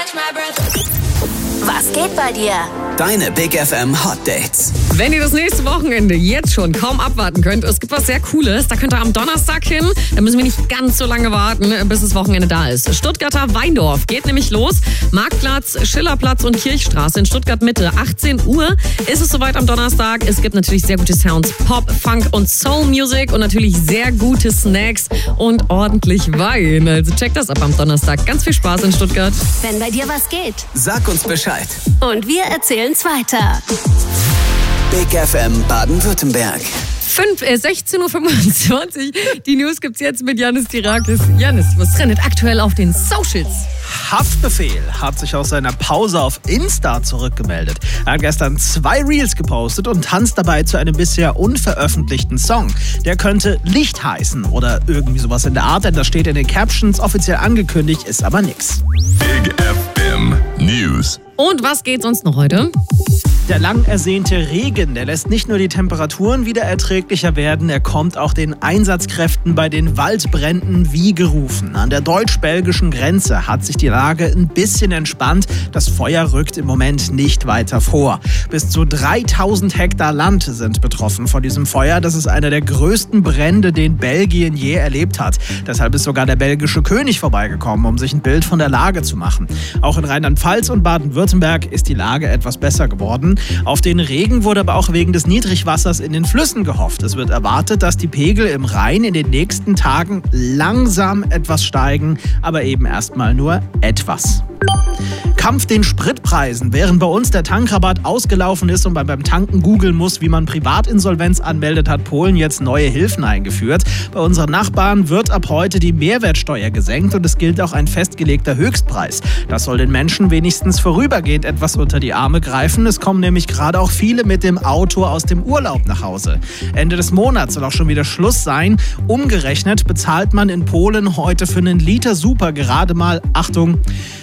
Was geht bei dir? Deine Big FM Hot Dates. Wenn ihr das nächste Wochenende jetzt schon kaum abwarten könnt, es gibt was sehr Cooles. Da könnt ihr am Donnerstag hin. Da müssen wir nicht ganz so lange warten, bis das Wochenende da ist. Stuttgarter Weindorf geht nämlich los. Marktplatz, Schillerplatz und Kirchstraße in Stuttgart Mitte. 18 Uhr ist es soweit am Donnerstag. Es gibt natürlich sehr gute Sounds, Pop, Funk und Soul Music und natürlich sehr gute Snacks und ordentlich Wein. Also checkt das ab am Donnerstag. Ganz viel Spaß in Stuttgart. Wenn bei dir was geht. Sag uns Bescheid. Und wir erzählen's weiter. Big FM Baden-Württemberg. 16.25 Uhr. Die News gibt's jetzt mit Yannis Dirakis. Yannis, was trendet aktuell auf den Socials? Haftbefehl hat sich aus seiner Pause auf Insta zurückgemeldet. Er hat gestern 2 Reels gepostet und tanzt dabei zu einem bisher unveröffentlichten Song. Der könnte Licht heißen oder irgendwie sowas in der Art, denn das steht in den Captions, offiziell angekündigt, ist aber nix. Big FM News. Und was geht sonst noch heute? Der lang ersehnte Regen, der lässt nicht nur die Temperaturen wieder erträglicher werden, er kommt auch den Einsatzkräften bei den Waldbränden wie gerufen. An der deutsch-belgischen Grenze hat sich die Lage ein bisschen entspannt. Das Feuer rückt im Moment nicht weiter vor. Bis zu 3000 Hektar Land sind betroffen von diesem Feuer. Das ist einer der größten Brände, den Belgien je erlebt hat. Deshalb ist sogar der belgische König vorbeigekommen, um sich ein Bild von der Lage zu machen. Auch in Rheinland-Pfalz und Baden-Württemberg ist die Lage etwas besser geworden. Auf den Regen wurde aber auch wegen des Niedrigwassers in den Flüssen gehofft. Es wird erwartet, dass die Pegel im Rhein in den nächsten Tagen langsam etwas steigen, aber eben erstmal nur etwas. Kampf den Spritpreisen. Während bei uns der Tankrabatt ausgelaufen ist und man beim Tanken googeln muss, wie man Privatinsolvenz anmeldet, hat Polen jetzt neue Hilfen eingeführt. Bei unseren Nachbarn wird ab heute die Mehrwertsteuer gesenkt und es gilt auch ein festgelegter Höchstpreis. Das soll den Menschen wenigstens vorübergehend etwas unter die Arme greifen. Es kommen nämlich gerade auch viele mit dem Auto aus dem Urlaub nach Hause. Ende des Monats soll auch schon wieder Schluss sein. Umgerechnet bezahlt man in Polen heute für einen Liter Super gerade mal, Achtung,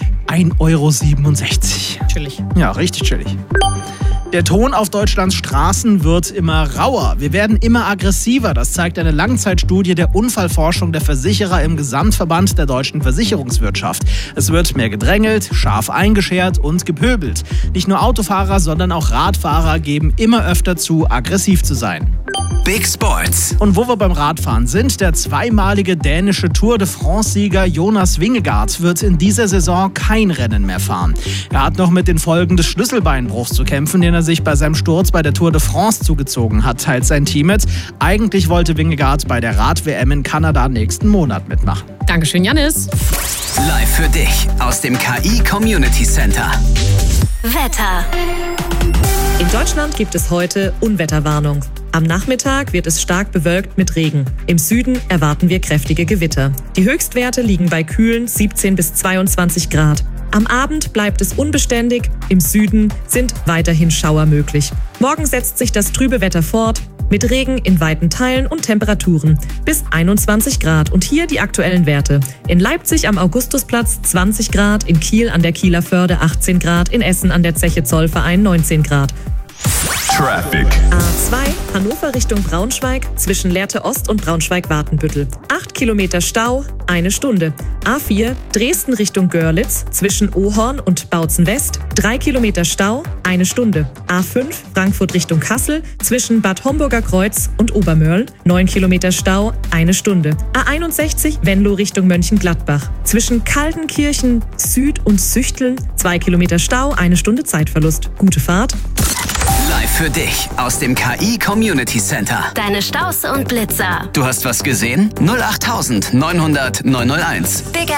1,67 €. Chillig. Ja, richtig chillig. Der Ton auf Deutschlands Straßen wird immer rauer. Wir werden immer aggressiver. Das zeigt eine Langzeitstudie der Unfallforschung der Versicherer im Gesamtverband der deutschen Versicherungswirtschaft. Es wird mehr gedrängelt, scharf eingeschert und gepöbelt. Nicht nur Autofahrer, sondern auch Radfahrer geben immer öfter zu, aggressiv zu sein. Big Sports. Und wo wir beim Radfahren sind, der zweimalige dänische Tour de France-Sieger Jonas Vingegaard wird in dieser Saison kein Rennen mehr fahren. Er hat noch mit den Folgen des Schlüsselbeinbruchs zu kämpfen, den er sich bei seinem Sturz bei der Tour de France zugezogen hat, teilt sein Team mit. Eigentlich wollte Vingegaard bei der Rad-WM in Kanada nächsten Monat mitmachen. Dankeschön, Yannis. Live für dich aus dem KI Community Center. Wetter. In Deutschland gibt es heute Unwetterwarnung. Am Nachmittag wird es stark bewölkt mit Regen. Im Süden erwarten wir kräftige Gewitter. Die Höchstwerte liegen bei kühlen 17 bis 22 Grad. Am Abend bleibt es unbeständig. Im Süden sind weiterhin Schauer möglich. Morgen setzt sich das trübe Wetter fort mit Regen in weiten Teilen und Temperaturen bis 21 Grad. Und hier die aktuellen Werte. In Leipzig am Augustusplatz 20 Grad, in Kiel an der Kieler Förde 18 Grad, in Essen an der Zeche Zollverein 19 Grad. Traffic. A2 Hannover Richtung Braunschweig zwischen Lehrte Ost und Braunschweig-Wartenbüttel. 8 Kilometer Stau, 1 Stunde. A4 Dresden Richtung Görlitz zwischen Ohorn und Bautzen West. 3 Kilometer Stau, 1 Stunde. A5 Frankfurt Richtung Kassel zwischen Bad Homburger Kreuz und Obermörl. 9 Kilometer Stau, 1 Stunde. A61 Venlo Richtung Mönchengladbach. Zwischen Kaltenkirchen Süd und Süchteln 2 Kilometer Stau, 1 Stunde Zeitverlust. Gute Fahrt. Live für dich aus dem KI Community Center. Deine Staus und Blitzer. Du hast was gesehen? 08900 901. Big